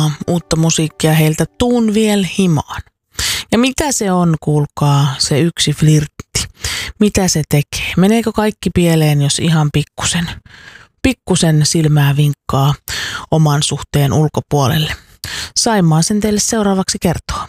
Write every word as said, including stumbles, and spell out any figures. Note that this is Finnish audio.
kuunneltua uutta musiikkia heiltä Tuun viel himaan. Ja mitä se on, kuulkaa, se yksi flirtti? Mitä se tekee? Meneekö kaikki pieleen, jos ihan pikkusen, pikkusen silmää vinkkaa oman suhteen ulkopuolelle? Saimaa sen teille seuraavaksi kertoa.